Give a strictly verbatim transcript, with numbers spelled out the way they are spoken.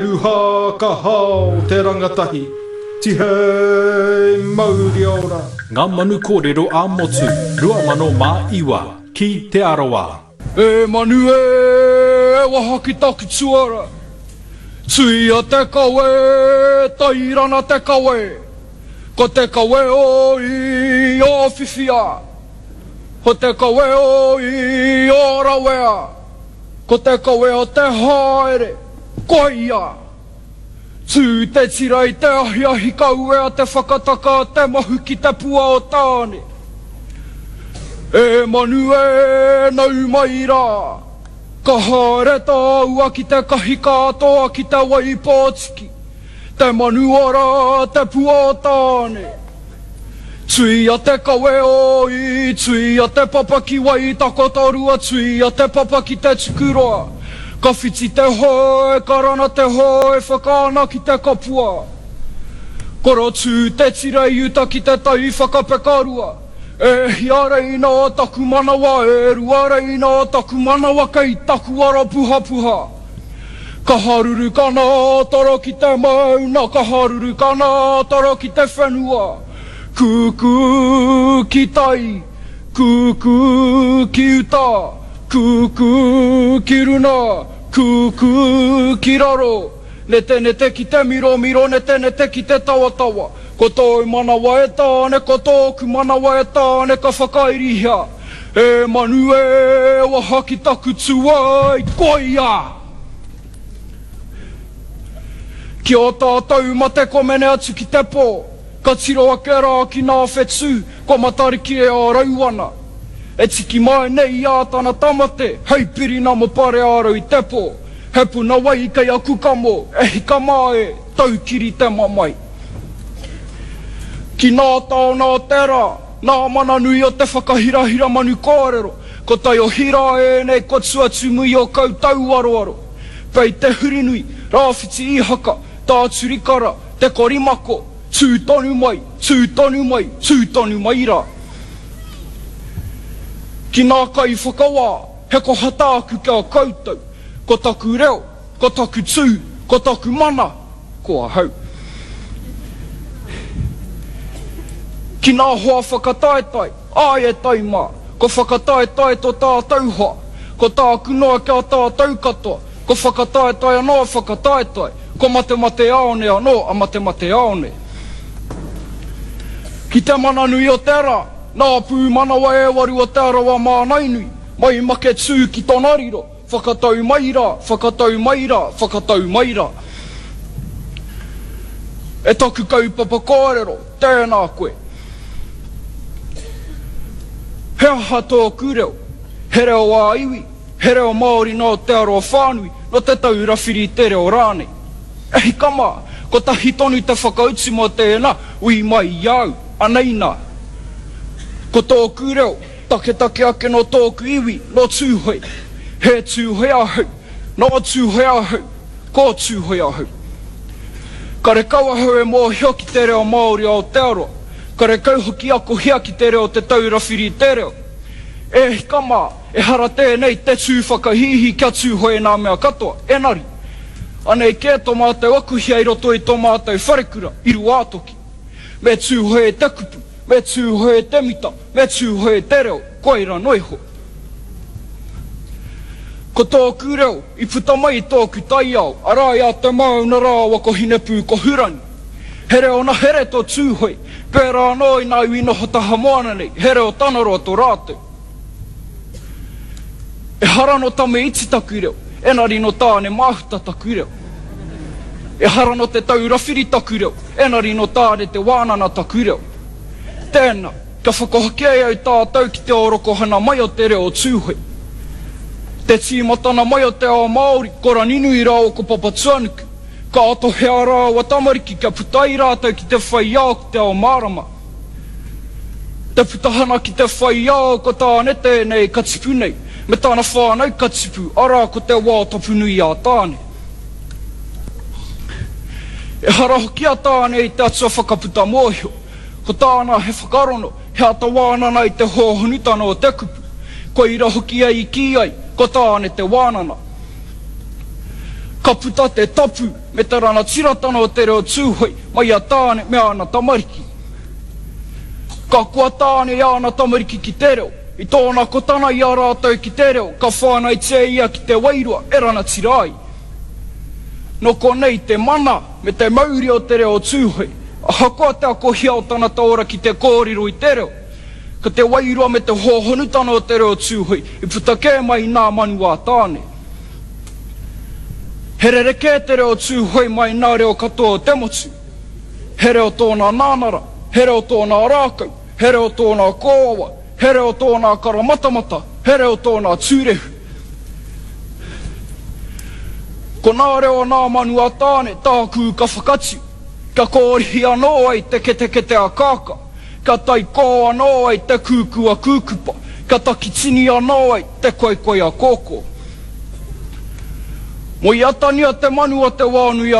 Ruha ka hao te rangatahi, tihei mauri ora. Ngā manu kōrero a motu, rua mano mā iwa, ki te arawa. E manu e waha ki taki tuara, tui a te kawe, tairana te kawe, ko te kawe o i o whiwhia, ko te kawe o i o rawea, ko te kawe o te haere, ko ia. Tū te tira i te ahi ahi kauea te whakataka te mahu ki te pua o tāne. E manu e nau mai rā, ka haere tā ua ki te kahi katoa ki te wai pōtiki, te manu ora te pua o tāne. Tui a te kawe o i, tui a te papa ki wai takotarua, tui a te papa ki te tukuroa. Ka whiti te hoe, ka rana te hoe, whakaana ki te kapua. Koro tū te tira i uta ki te tai whakapekarua. E hia reina o taku manawa, e rua reina o taku manawa kei taku ara puha puha. Ka haruru kana taro ki te mauna, ka haruru kana taro ki te whenua. Kuku ki tai, kuku ki uta. Kuku ki runa, kuku ki raro. Nete nete ki te miro miro, nete nete ki te tawa tawa. Ko tōu manawa e tāne, ko tōku manawa e tāne, ka whakairihia. E manu e waha ki taku tua i koia. Ki o tātou ma te komene atu ki te pō. Ka tiro ake rā ki nā whetū, ko matariki e a rauana. E tiki mai nei a tana tamate, hei pirina mo pare aro i te pō. He puna wai kei a kukamo, e hika mai, tau kiri te mamai. Ki nā tau nā tera, nā mana nui o te whakahirahira manu kōrero, ko tai o hira e nei ko tua tumui o kau tau aro aro. Pei te hurinui, rāwhiti i haka, tā turikara, te korimako, tū tonu mai, tū tonu mai, tū tonu mai rā. Ki nā kai whakawā, he ko hatāku kia koutou, ko taku reo, ko taku tū, ko taku mana, ko a hau. Ki nā hoa whakataetai, ai e taima, ko whakataetai tō tātou hoa, ko tāku noa kia tātou katoa, ko whakataetai anō whakataetai, ko mate mate aone anō a mate mate aone. Ki te mana nui o tera, nā pū manawa e waru o te arawa mānai nui, mai make tū ki tonariro, whakatau mai rā, whakatau mai rā, whakatau mai rā. E taku kaupapa kōrero, tēnā koe. He aha tōku reo, he reo a iwi, he reo Māori nō te aroa whānui, no te tau rawhiri te reo rānei. E hika mā, ko tahi tonu te whakautu mo tēnā, ui mai iau, anei nā. Ko tōku reo, take take ake no tōku iwi, no tūhoi. He tūhoi ahau, no tūhoi ahau, ko tūhoi ahau. Ka re kau ahau e mōhio ki te reo Māori o te aroa. Ka re kau hoki ako hia ki te reo te taurawhiri te reo. E hika mā, e hara tēnei te tū whakahihi kia tūhoi nā mea katoa, enari. Anei kē tō mātou akuhia i roto i tō mātou wharekura, iru ātoki. Me tūhoi e te kupu, me tūhoi e te mita, me tūhoi e te reo, koira noiho. Ko tōku reo, i puta mai tōku tai au, arai a te mauna rāwa ko hinepū ko hurani. He reo na here tō tūhoi, pērā noi nā uinoho taha moana nei, he reo tanaroa tō rātou. E hara no tame iti taku reo, enari no tāne māhuta taku reo. E hara no te taurawhiri taku reo, enari no tāne te wānana taku reo. Tēnā, ka whakahakea au tātou ki te orokohana mai o te reo tūhoi. Te tīmatana mai o te ao Māori, kora ninui rā o ko papa tuanuku. Ka ato hea rā wa tamariki kia putai rātou ki te whai ao ki te ao Mārama. Te putahana ki te whai ao ko tāne tēnei katipu nei, me tāna whānau katipu, arā ko te wā tapunui a tāne. E hara hoki a tāne i te atua whakaputa mōhio, ko tāna he whakarono, he ata wānana i te hōhunutana o te kupu, ko ira hoki ai i ki ai, ko tāne te wānana. Ka Ka puta te tapu me te rana tiratana o te reo tūhoi mai a tāne me ana tamariki. Ka kua tāne i ana tamariki ki te reo, i tōna kotana i a rātou ki te reo, ka whānai te ia ki te wairua e rana tirai. No ko nei te mana me te mauri o te reo tūhoi, a hakoa te ako hiao tana taora ki te kōriro i te reo, ka te wairua me te hohonutana o te reo tūhoi, i puta kē mai nā manu a tāne. Here reke te reo tūhoi mai nā reo katoa o te motu. He reo tōna nānara, he reo tōna rākau, he reo tōna kōawa, he reo tōna karamatamata, he reo tōna tūrehu. Ko nā reo nā manu a tāne, tāku ka whakatu, ka kōrihi anō ai te kete kete a kāka, ka tai kō anō ai te kūku a kūkupa, ka taki tini anō ai te koe koe a kōkō. Mo i atania te manu a te wānui a